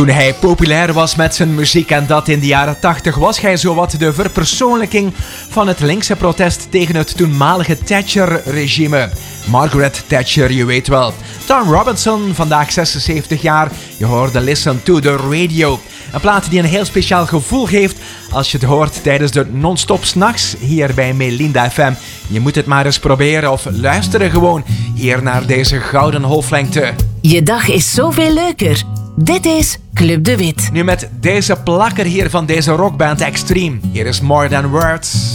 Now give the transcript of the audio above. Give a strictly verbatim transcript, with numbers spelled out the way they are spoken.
Toen hij populair was met zijn muziek en dat in de jaren tachtig was hij zowat de verpersoonlijking van het linkse protest tegen het toenmalige Thatcher-regime. Margaret Thatcher, je weet wel. Tom Robinson, vandaag zesenzeventig jaar, je hoorde Listen to the Radio. Een plaat die een heel speciaal gevoel geeft als je het hoort tijdens de non-stop s'nachts hier bij Melinda F M. Je moet het maar eens proberen of luisteren gewoon hier naar deze gouden golflengte. Je dag is zoveel leuker. Dit is Club de Wit. Nu met deze plakker hier van deze rockband Extreme. Hier is More Than Words.